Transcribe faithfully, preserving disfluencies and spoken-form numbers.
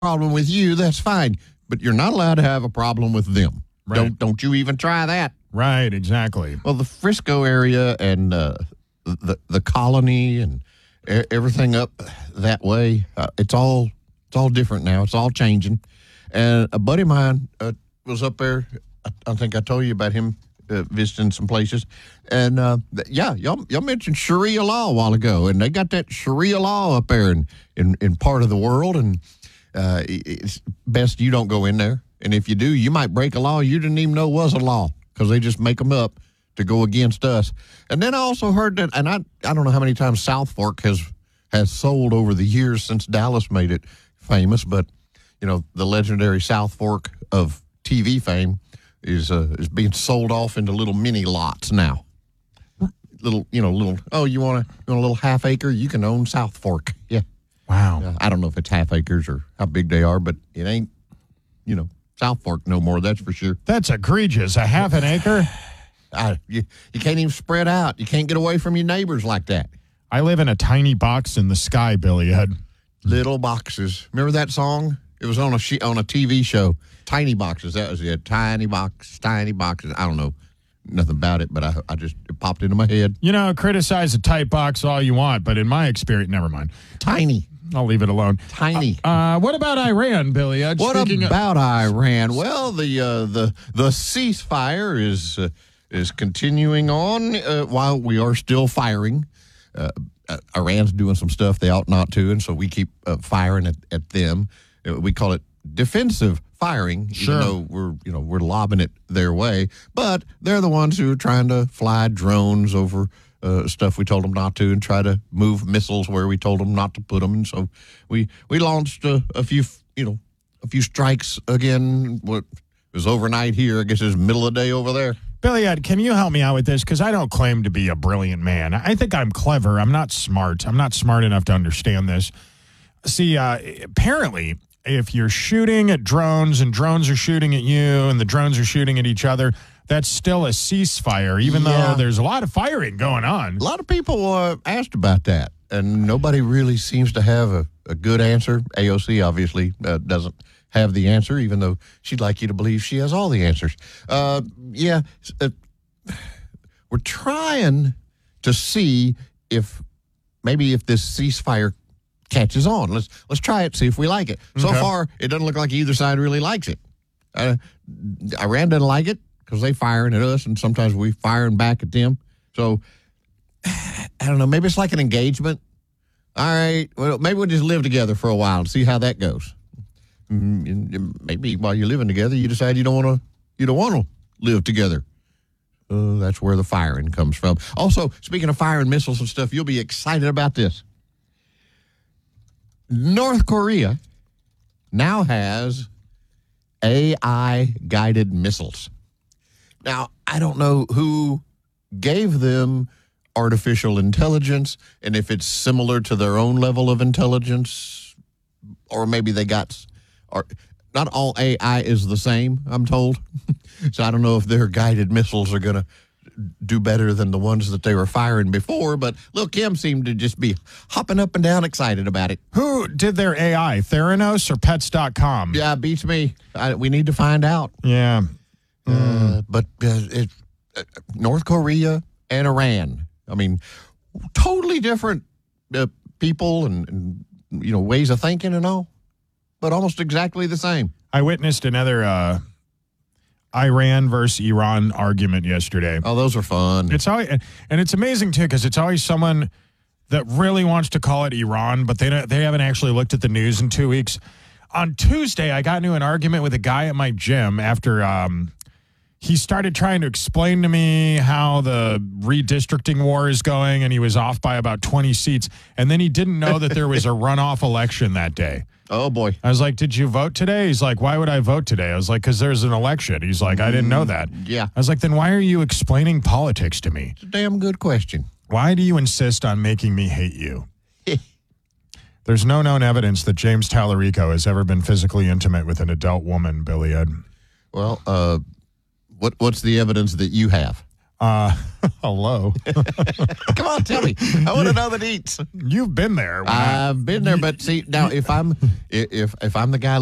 problem with you, that's fine. But you're not allowed to have a problem with them. Right. Don't don't you even try that. Right, exactly. Well, the Frisco area and uh, the the colony and e- everything up that way, uh, it's all it's all different now. It's all changing. And a buddy of mine uh, was up there. I, I think I told you about him uh, visiting some places. And uh, th- yeah, y'all, y'all mentioned Sharia law a while ago, and they got that Sharia law up there in in, in part of the world. And uh, it's best you don't go in there. And if you do, you might break a law you didn't even know was a law, because they just make them up to go against us. And then I also heard that, and I I don't know how many times South Fork has has sold over the years since Dallas made it famous, but you know, the legendary South Fork of T V fame is uh, is being sold off into little mini lots now. Little, you know, little. Oh, you want a you want a little half acre? You can own South Fork. Yeah. Wow. Uh, I don't know if it's half acres or how big they are, but it ain't, you know, South Fork no more. That's for sure. That's egregious. A half an acre? I, you, you can't even spread out. You can't get away from your neighbors like that. I live in a tiny box in the sky, Billy Ed. Little boxes. Remember that song? It was on a she, on a T V show. Tiny boxes. That was it. Tiny box, tiny boxes. I don't know nothing about it, but I, I just it popped into my head. You know, criticize a tight box all you want, but in my experience, never mind. Tiny. I'll leave it alone. Tiny. Uh, uh, what about Iran, Billy Ed? What Speaking about of- Iran? Well, the uh, the the ceasefire is uh, is continuing on uh, while we are still firing. Uh, uh, Iran's doing some stuff they ought not to, and so we keep uh, firing at, at them. Uh, we call it defensive firing, Sure. even though we're you know we're lobbing it their way. But they're the ones who are trying to fly drones over uh, stuff we told them not to, and try to move missiles where we told them not to put them. And so we we launched a, a few you know a few strikes again. What it was overnight here, I guess it's middle of the day over there. Billy Ed, can you help me out with this? Because I don't claim to be a brilliant man. I think I'm clever. I'm not smart. I'm not smart enough to understand this. See, uh, apparently, if you're shooting at drones and drones are shooting at you and the drones are shooting at each other, that's still a ceasefire, even Yeah. though there's a lot of firing going on. A lot of people uh, asked about that, and nobody really seems to have a, a good answer. A O C obviously uh, doesn't have the answer, even though she'd like you to believe she has all the answers. Uh, yeah, uh, we're trying to see if maybe if this ceasefire catches on. Let's let's try it, see if we like it. So Okay. far, it doesn't look like either side really likes it. Uh, Iran doesn't like it because they firing at us, and sometimes we firing back at them. So I don't know. Maybe it's like an engagement. All right. Well, maybe we'll just live together for a while and see how that goes. Mm, Maybe while you're living together, you decide you don't want to. You don't want to live together. Uh, that's where the firing comes from. Also, speaking of firing missiles and stuff, you'll be excited about this. North Korea now has A I-guided missiles. Now, I don't know who gave them artificial intelligence and if it's similar to their own level of intelligence, or maybe they got, or not all A I is the same, I'm told. So I don't know if their guided missiles are going to do better than the ones that they were firing before, but Lil Kim seemed to just be hopping up and down excited about it. Who did their A I, Theranos or Pets dot com? Yeah, beats me. I, we need to find out. Yeah. Uh, but uh, it, uh, North Korea and Iran, I mean, totally different uh, people and, and, you know, ways of thinking and all, but almost exactly the same. I witnessed another uh, Iran versus Iran argument yesterday. Oh, those are fun. It's always, and it's amazing too, because it's always someone that really wants to call it Iran, but they don't, they haven't actually looked at the news in two weeks. On Tuesday, I got into an argument with a guy at my gym after um, he started trying to explain to me how the redistricting war is going, and he was off by about twenty seats, and then he didn't know that there was a runoff election that day. Oh, boy. I was like, did you vote today? He's like, why would I vote today? I was like, because there's an election. He's like, I didn't know that. Yeah. I was like, then why are you explaining politics to me? It's a damn good question. Why do you insist on making me hate you? There's no known evidence that James Tallarico has ever been physically intimate with an adult woman, Billy Ed. Well, uh, what what's the evidence that you have? Uh, hello. Come on, tell me. I want to know the deets. You've been there. when I- I've been there, but see now if I'm if if I'm the guy